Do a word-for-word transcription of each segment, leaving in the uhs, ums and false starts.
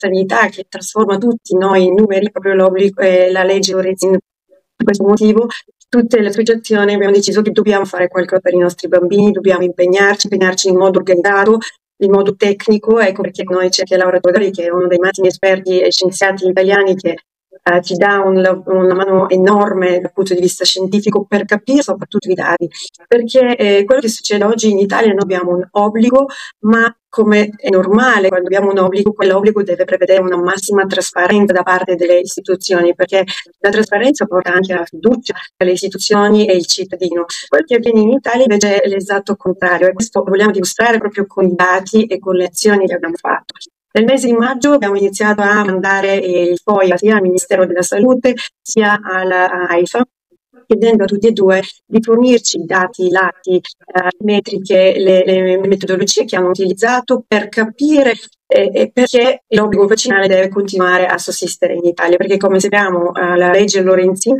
sanità che trasforma tutti noi in numeri, proprio l'obbligo, eh, la legge Lorenzin. Per questo motivo tutte le associazioni abbiamo deciso che dobbiamo fare qualcosa per i nostri bambini, dobbiamo impegnarci, impegnarci in modo organizzato, in modo tecnico, ecco perché noi c'è anche Laura Todori, che è uno dei massimi esperti e scienziati italiani, che Uh, ci dà un, una mano enorme dal punto di vista scientifico per capire soprattutto i dati, perché eh, quello che succede oggi in Italia, noi abbiamo un obbligo, ma come è normale quando abbiamo un obbligo, quell'obbligo deve prevedere una massima trasparenza da parte delle istituzioni, perché la trasparenza porta anche alla fiducia alle istituzioni e il cittadino. Quello che avviene in Italia invece è l'esatto contrario, e questo lo vogliamo dimostrare proprio con i dati e con le azioni che abbiamo fatto. Nel mese di maggio abbiamo iniziato a mandare il F O I A sia al Ministero della Salute sia all'AIFA, chiedendo a tutti e due di fornirci i dati, i lati, eh, metriche, le, le metodologie che hanno utilizzato per capire eh, perché l'obbligo vaccinale deve continuare a sussistere in Italia, perché come sappiamo eh, la legge Lorenzin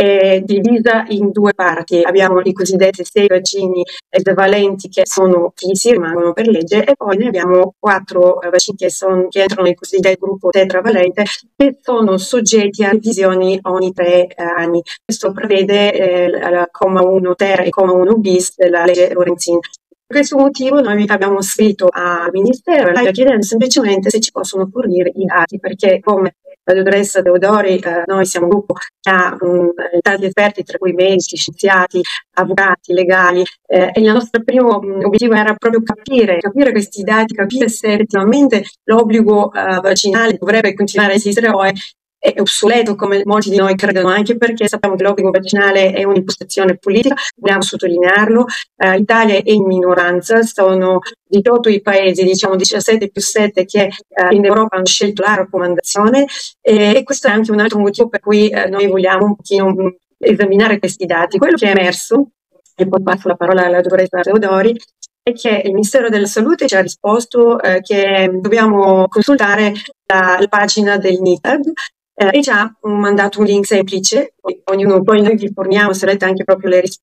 è divisa in due parti. Abbiamo i cosiddetti sei vaccini esavalenti che sono fissi, rimangono per legge, e poi ne abbiamo quattro vaccini che, sono, che entrano nel cosiddetto gruppo tetravalente, che sono soggetti a revisioni ogni tre eh, anni. Questo prevede eh, la comma uno ter e comma uno bis della legge Lorenzin. Per questo motivo noi abbiamo scritto al Ministero chiedendo semplicemente se ci possono fornire i dati, perché come la dottoressa Teodori, eh, noi siamo un gruppo che ha um, tanti esperti, tra cui medici, scienziati, avvocati, legali, eh, e il nostro primo um, obiettivo era proprio capire, capire questi dati, capire se effettivamente l'obbligo uh, vaccinale dovrebbe continuare a esistere o è è obsoleto come molti di noi credono, anche perché sappiamo che l'obbligo vaccinale è un'impostazione politica, dobbiamo sottolinearlo. Uh, L'Italia è in minoranza, sono diciotto i paesi, diciamo diciassette più sette, che uh, in Europa hanno scelto la raccomandazione, e, e questo è anche un altro motivo per cui uh, noi vogliamo un pochino esaminare questi dati. Quello che è emerso, e poi passo la parola alla dottoressa Teodori, è che il Ministero della Salute ci ha risposto eh, che dobbiamo consultare la, la pagina del N I T A D, eh, e ci ha mandato un link semplice, ognuno, poi noi vi forniamo, se volete, anche proprio le risposte